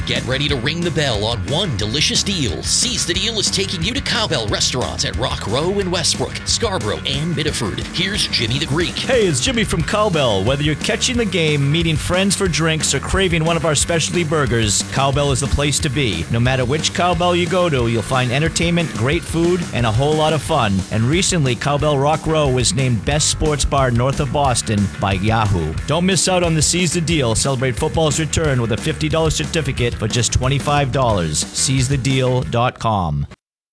Get ready to ring the bell on one delicious deal. Seize the Deal is taking you to Cowbell restaurants at Rock Row in Westbrook, Scarborough, and Biddeford. Here's Jimmy the Greek. Hey, it's Jimmy from Cowbell. Whether you're catching the game, meeting friends for drinks, or craving one of our specialty burgers, Cowbell is the place to be. No matter which Cowbell you go to, you'll find entertainment, great food, and a whole lot of fun. And recently, Cowbell Rock Row was named Best Sports Bar north of Boston by Yahoo. Don't miss out on the Seize the Deal. Celebrate football's return with a $50 certificate for just $25. SeizeTheDeal.com.